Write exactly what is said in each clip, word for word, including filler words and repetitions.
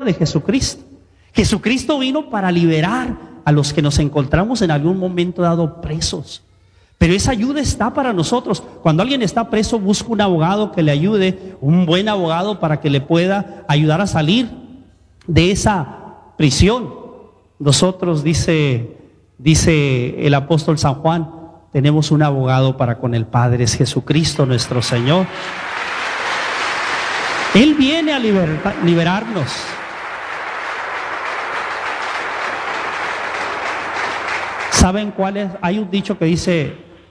de Jesucristo. Jesucristo vino para liberar a los que nos encontramos en algún momento dado presos. Pero esa ayuda está para nosotros. Cuando alguien está preso, busca un abogado que le ayude, un buen abogado para que le pueda ayudar a salir de esa prisión. Nosotros, dice, dice el apóstol San Juan, tenemos un abogado para con el Padre, es Jesucristo nuestro Señor. Él viene a liberta, liberarnos. ¿Saben cuál es? Hay un dicho que dice,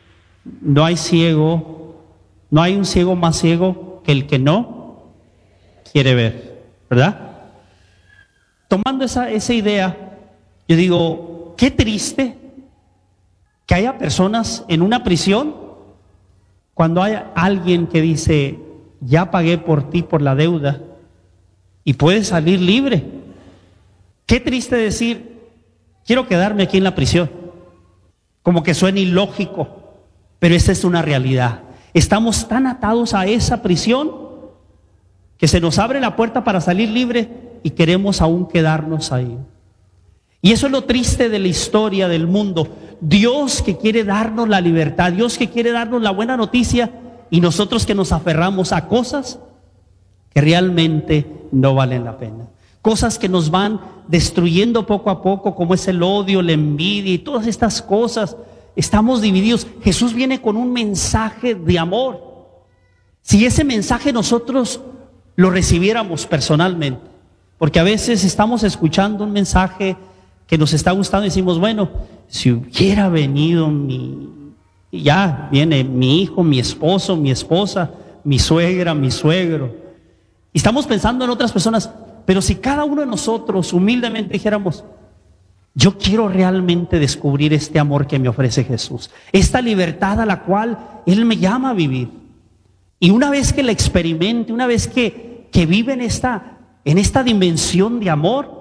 no hay ciego, no hay un ciego más ciego que el que no quiere ver, ¿verdad? Tomando esa, esa idea, yo digo, qué triste que haya personas en una prisión cuando hay alguien que dice, ya pagué por ti por la deuda y puedes salir libre. Qué triste decir, quiero quedarme aquí en la prisión. Como que suena ilógico, pero esa es una realidad. Estamos tan atados a esa prisión que se nos abre la puerta para salir libre y queremos aún quedarnos ahí. Y eso es lo triste de la historia del mundo. Dios que quiere darnos la libertad, Dios que quiere darnos la buena noticia, y nosotros que nos aferramos a cosas que realmente no valen la pena. Cosas que nos van destruyendo poco a poco, como es el odio, la envidia y todas estas cosas. Estamos divididos. Jesús viene con un mensaje de amor. Si ese mensaje nosotros lo recibiéramos personalmente, porque a veces estamos escuchando un mensaje que nos está gustando y decimos, bueno, si hubiera venido mi, ya viene mi hijo, mi esposo, mi esposa, mi suegra, mi suegro. Y estamos pensando en otras personas, pero si cada uno de nosotros humildemente dijéramos, yo quiero realmente descubrir este amor que me ofrece Jesús, esta libertad a la cual Él me llama a vivir. Y una vez que la experimente, una vez que, que vive en esta, en esta dimensión de amor,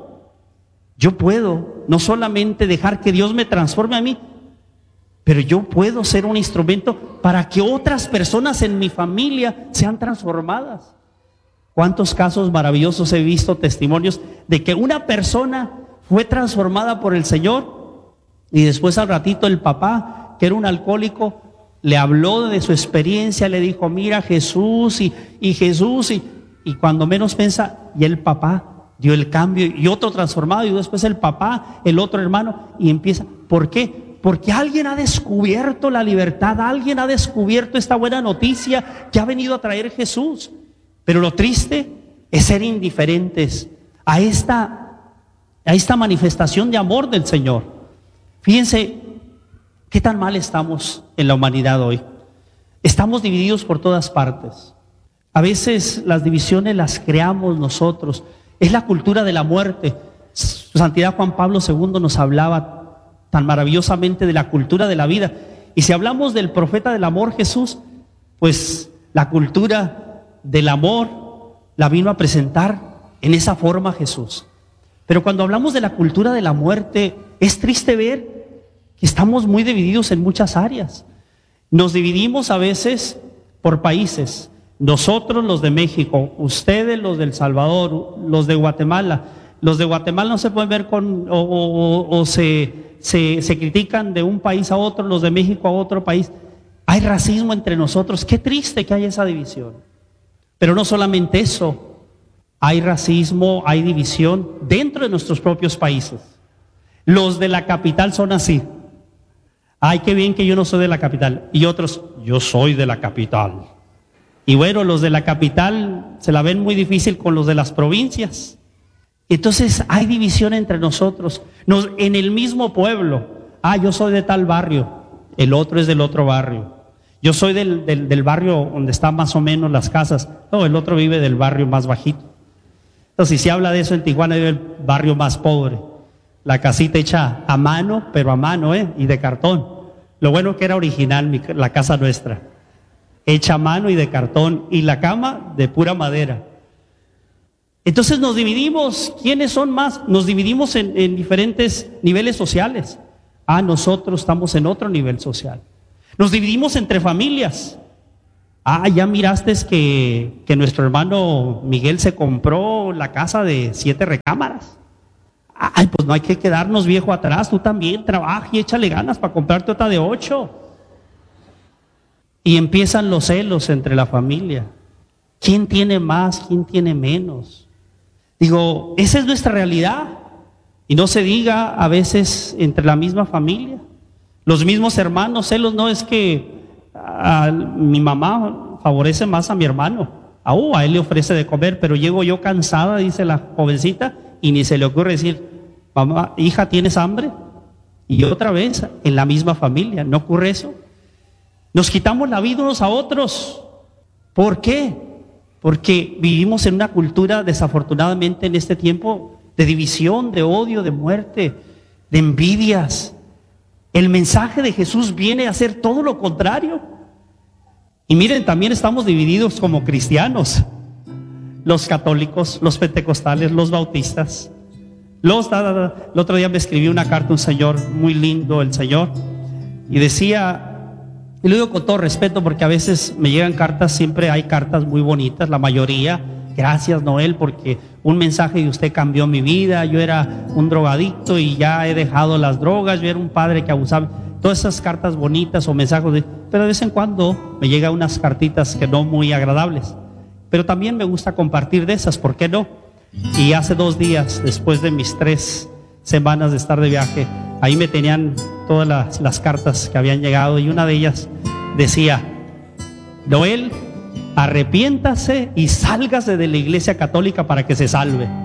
yo puedo no solamente dejar que Dios me transforme a mí, pero yo puedo ser un instrumento para que otras personas en mi familia sean transformadas. ¿Cuántos casos maravillosos he visto, testimonios de que una persona fue transformada por el Señor y después al ratito el papá, que era un alcohólico, le habló de su experiencia, le dijo, mira Jesús y, y Jesús y, y cuando menos piensa, y el papá dio el cambio y otro transformado y después el papá, el otro hermano y empieza. ¿Por qué? Porque alguien ha descubierto la libertad, alguien ha descubierto esta buena noticia que ha venido a traer Jesús. Pero lo triste es ser indiferentes a esta, a esta manifestación de amor del Señor. Fíjense qué tan mal estamos en la humanidad hoy. Estamos divididos por todas partes. A veces las divisiones las creamos nosotros. Es la cultura de la muerte. Su Santidad Juan Pablo segundo nos hablaba tan maravillosamente de la cultura de la vida. Y si hablamos del profeta del amor Jesús, pues la cultura del amor la vino a presentar en esa forma Jesús. Pero cuando hablamos de la cultura de la muerte, es triste ver que estamos muy divididos en muchas áreas. Nos dividimos a veces por países. Nosotros los de México, ustedes los del Salvador, los de Guatemala. Los de Guatemala no se pueden ver con o, o, o se, se, se critican de un país a otro, los de México a otro país. Hay racismo entre nosotros. Qué triste que haya esa división. Pero no solamente eso, hay racismo, hay división dentro de nuestros propios países. Los de la capital son así. Ay, qué bien que yo no soy de la capital. Y otros, yo soy de la capital. Y bueno, los de la capital se la ven muy difícil con los de las provincias. Entonces hay división entre nosotros. Nos, en el mismo pueblo. Ah, yo soy de tal barrio, el otro es del otro barrio. Yo soy del, del, del barrio donde están más o menos las casas. No, el otro vive del barrio más bajito. Entonces, si se habla de eso en Tijuana, vive el barrio más pobre. La casita hecha a mano, pero a mano, ¿eh? Y de cartón. Lo bueno que era original, mi, la casa nuestra. Hecha a mano y de cartón. Y la cama de pura madera. Entonces nos dividimos. ¿Quiénes son más? Nos dividimos en, en diferentes niveles sociales. Ah, nosotros estamos en otro nivel social. Nos dividimos entre familias. Ah, ya miraste que, que nuestro hermano Miguel se compró la casa de siete recámaras. Ay, pues no hay que quedarnos viejo atrás, tú también trabaja y échale ganas para comprarte otra de ocho. Y empiezan los celos entre la familia. ¿Quién tiene más? ¿Quién tiene menos? Digo, esa es nuestra realidad. Y no se diga a veces entre la misma familia. Los mismos hermanos, celos, no es que a, mi mamá favorece más a mi hermano. Ah, uh, a él le ofrece de comer, pero llego yo cansada, dice la jovencita, y ni se le ocurre decir, mamá, hija, ¿tienes hambre? Y otra vez, en la misma familia, ¿no ocurre eso? Nos quitamos la vida unos a otros. ¿Por qué? Porque vivimos en una cultura, desafortunadamente, en este tiempo, de división, de odio, de muerte, de envidias. El mensaje de Jesús viene a hacer todo lo contrario. Y miren, también estamos divididos como cristianos. Los católicos, los pentecostales, los bautistas. Los, da, da, da. El otro día me escribió una carta un señor, muy lindo el señor, y decía, y lo digo con todo respeto porque a veces me llegan cartas, siempre hay cartas muy bonitas, la mayoría, gracias Noel, porque un mensaje de usted cambió mi vida, yo era un drogadicto y ya he dejado las drogas, yo era un padre que abusaba, todas esas cartas bonitas o mensajes, de, pero de vez en cuando me llegan unas cartitas que no muy agradables. Pero también me gusta compartir de esas, ¿por qué no? Y hace dos días, después de mis tres semanas de estar de viaje, ahí me tenían todas las, las cartas que habían llegado y una de ellas decía, Noel, arrepiéntase y sálgase de la iglesia católica para que se salve.